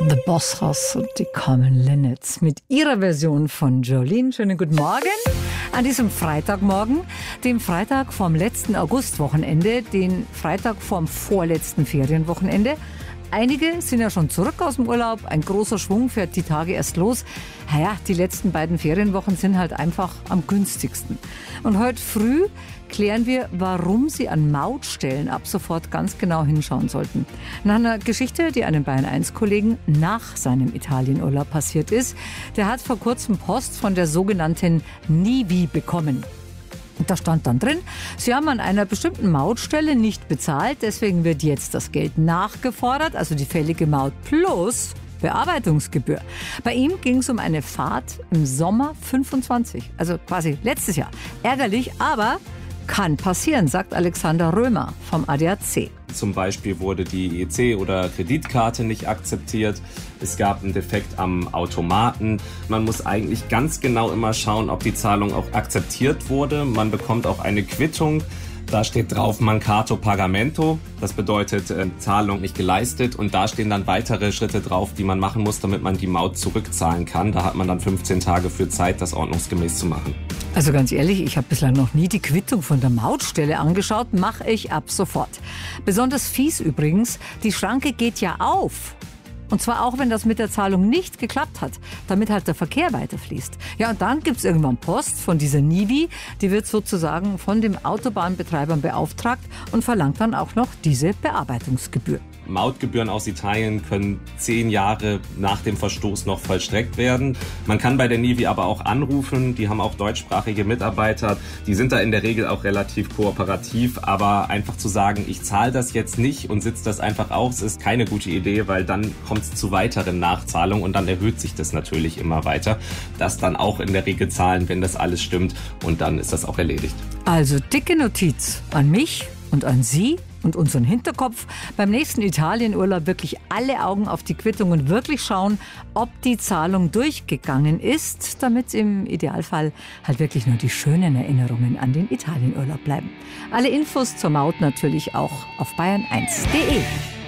The Boss Hoss und die Carmen Linnets mit ihrer Version von Jolene. Schönen guten Morgen an diesem Freitagmorgen, dem Freitag vom letzten Augustwochenende, den Freitag vom vorletzten Ferienwochenende. Einige sind ja schon zurück aus dem Urlaub, ein großer Schwung fährt die Tage erst los. Naja, die letzten beiden Ferienwochen sind halt einfach am günstigsten. Und heute früh klären wir, warum Sie an Mautstellen ab sofort ganz genau hinschauen sollten. Nach einer Geschichte, die einem Bayern-1-Kollegen nach seinem Italienurlaub passiert ist. Der hat vor kurzem Post von der sogenannten Nivi bekommen. Und da stand dann drin, Sie haben an einer bestimmten Mautstelle nicht bezahlt, deswegen wird jetzt das Geld nachgefordert, also die fällige Maut plus Bearbeitungsgebühr. Bei ihm ging es um eine Fahrt im Sommer 25, also quasi letztes Jahr. Ärgerlich, aber kann passieren, sagt Alexander Römer vom ADAC. Zum Beispiel wurde die EC- oder Kreditkarte nicht akzeptiert. Es gab einen Defekt am Automaten. Man muss eigentlich ganz genau immer schauen, ob die Zahlung auch akzeptiert wurde. Man bekommt auch eine Quittung. Da steht drauf Mancato Pagamento. Das bedeutet Zahlung nicht geleistet. Und da stehen dann weitere Schritte drauf, die man machen muss, damit man die Maut zurückzahlen kann. Da hat man dann 15 Tage für Zeit, das ordnungsgemäß zu machen. Also ganz ehrlich, ich habe bislang noch nie die Quittung von der Mautstelle angeschaut. Mache ich ab sofort. Besonders fies übrigens, die Schranke geht ja auf. Und zwar auch, wenn das mit der Zahlung nicht geklappt hat, damit halt der Verkehr weiterfließt. Ja, und dann gibt's irgendwann Post von dieser Nivi, die wird sozusagen von dem Autobahnbetreiber beauftragt und verlangt dann auch noch diese Bearbeitungsgebühr. Mautgebühren aus Italien können 10 Jahre nach dem Verstoß noch vollstreckt werden. Man kann bei der Nivi aber auch anrufen, die haben auch deutschsprachige Mitarbeiter, die sind da in der Regel auch relativ kooperativ, aber einfach zu sagen, ich zahle das jetzt nicht und sitze das einfach aus, ist keine gute Idee, weil dann kommt es zu weiteren Nachzahlungen und dann erhöht sich das natürlich immer weiter. Das dann auch in der Regel zahlen, wenn das alles stimmt und dann ist das auch erledigt. Also dicke Notiz an mich und an Sie und unseren Hinterkopf. Beim nächsten Italienurlaub wirklich alle Augen auf die Quittung und wirklich schauen, ob die Zahlung durchgegangen ist, damit im Idealfall halt wirklich nur die schönen Erinnerungen an den Italienurlaub bleiben. Alle Infos zur Maut natürlich auch auf bayern1.de.